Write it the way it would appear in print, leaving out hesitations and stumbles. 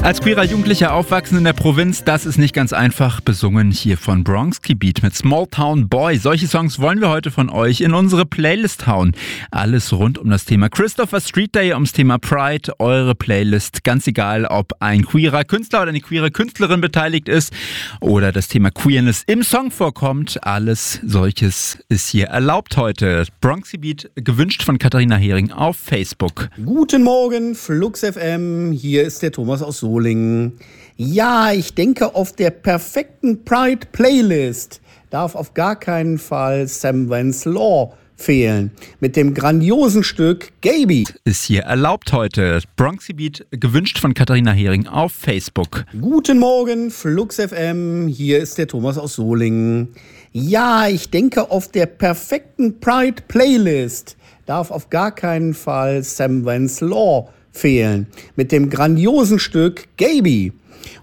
Als queerer Jugendlicher aufwachsen in der Provinz, das ist nicht ganz einfach. Besungen hier von Bronski Beat mit Small Town Boy. Solche Songs wollen wir heute von euch in unsere Playlist hauen. Alles rund um das Thema Christopher Street Day, ums Thema Pride. Eure Playlist, ganz egal, ob ein queerer Künstler oder eine queere Künstlerin beteiligt ist oder das Thema Queerness im Song vorkommt. Alles solches ist hier erlaubt heute. Bronski Beat, gewünscht von Katharina Hering auf Facebook. Guten Morgen, Flux FM. Hier ist der Thomas aus Solingen. Ja, ich denke, auf der perfekten Pride-Playlist darf auf gar keinen Fall Sam Vance Law fehlen. Mit dem grandiosen Stück Gaby. Ist hier erlaubt heute. Bronski Beat, gewünscht von Katharina Hering auf Facebook. Guten Morgen, Flux FM. Hier ist der Thomas aus Solingen. Ja, ich denke, auf der perfekten Pride-Playlist darf auf gar keinen Fall Sam Vance Law fehlen. Mit dem grandiosen Stück Gaby.